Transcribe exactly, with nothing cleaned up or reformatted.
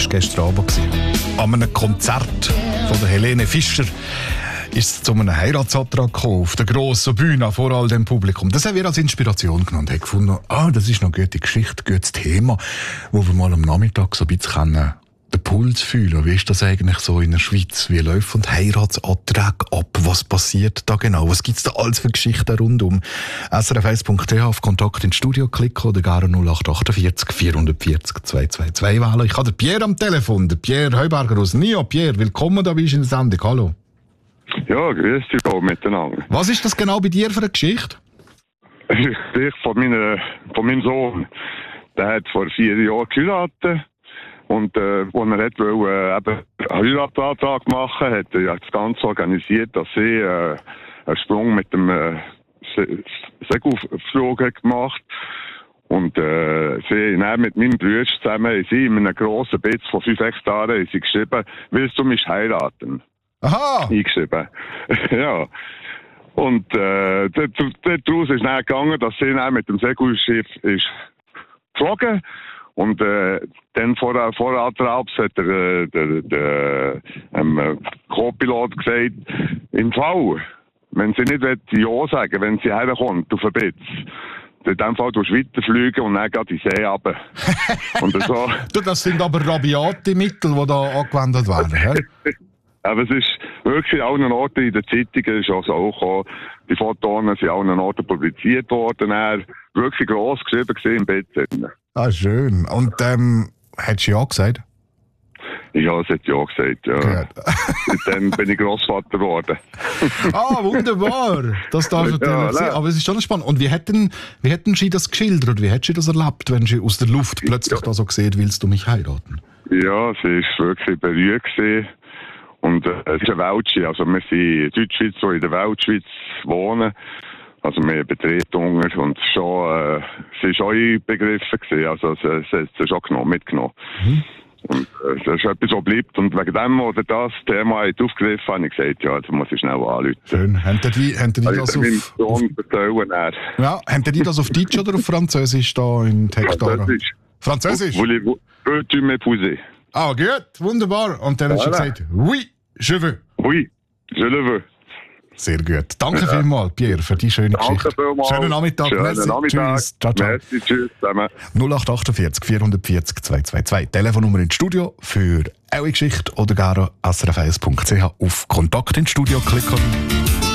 war gestern Abend. An einem Konzert von der Helene Fischer ist es zu einem Heiratsantrag gekommen, auf der grossen Bühne vor all dem Publikum. Das haben wir als Inspiration genommen und haben gefunden, ah, das ist noch eine gute Geschichte, ein gutes Thema, wo wir mal am Nachmittag so ein bisschen können, den Puls fühlen. Wie ist das eigentlich so in der Schweiz? Wie laufen Heiratsanträge ab? Was passiert da genau? Was gibt es da alles für Geschichten rundum? S R F eins Punkt T H auf Kontakt ins Studio klicken oder gar null acht acht vier vier vier vier zwei zwei zwei wählen. Ich habe den Pierre am Telefon, den Pierre Heuberger aus Nio. Pierre, willkommen, da bist du in der Sendung. Hallo. Ja, grüß dich auch miteinander. Was ist das genau bei dir für eine Geschichte? Ich von, meine, von meinem Sohn. Der hat vor vier Jahren geheiratet. Und äh, als er hat wollte, äh, eben einen Heiratsantrag machen, hat er ja das Ganze organisiert, dass sie äh, einen Sprung mit dem äh, Segelflug gemacht. Und äh, sie haben mit meinem Bruder zusammen, sie in einem grossen Bett von fünf Hektaren, sie geschrieben, willst du mich heiraten? Aha! Eingeschrieben. Ja. Und äh, daraus ist dann gegangen, dass sie dann mit dem Segelschiff ist geflogen. Und äh, dann vor, vor Adrabs hat der, der, der, der ähm, Co-Pilot gesagt, im Fall, wenn sie nicht Ja sagen, wenn sie herkommt auf den Betz, in dem Fall durch weiterfliegen und dann geht die See runter. Und so. Das sind aber rabiate Mittel, die da angewendet werden. Aber es ist wirklich an allen Orten in den Zeitungen, ist also auch gekommen, die Fotos sind an allen Orten publiziert worden, er wirklich gross geschrieben gesehen im Bett. Ah, schön. Und ähm, hättest du ja gesagt? Ja, es hat ja gesagt, ja. Dann bin ich Grossvater geworden. Ah, wunderbar. Das darf natürlich ja, sein. Aber es ist schon spannend. Und wie hätten, wie hätten Sie das geschildert? Wie hättest du das erlebt, wenn Sie aus der Luft plötzlich ja. da so gesehen, willst du mich heiraten? Ja, sie war wirklich berührt gewesen. Und äh, es ist eine Weltschweiz, also wir sind in Deutschschweiz, so in der Weltschweiz wohnen. Also wir Betretungen und schon, äh, sie ist auch einbegriffen gewesen, also sie, sie hat sie schon genommen, mitgenommen. Mhm. Und äh, das ist etwas, was bleibt. Und wegen dem, oder das Thema hat aufgegriffen, habe ich gesagt, ja, jetzt muss ich schnell anrufen. Schön. Haben die, haben die das also, auf... auf ja, haben die das auf Deutsch oder auf Französisch da in Hektaren? Französisch. Französisch? Voulez-vous, veux-tu m'épouser? Ah, gut, wunderbar. Und dann voilà. hast du gesagt, oui, je veux. Oui, je le veux. Sehr gut. Danke ja. vielmals, Pierre, für die schöne Danke Geschichte. Vielmals. Schönen Nachmittag. Schönen Merci. Nachmittag. Tschüss. Ciao, ciao. Merci, tschüss zusammen. null acht acht vier vier vier zwei zwei zwei. Telefonnummer ins Studio für eure Geschichte oder gar S R F eins Punkt C H auf Kontakt ins Studio klicken.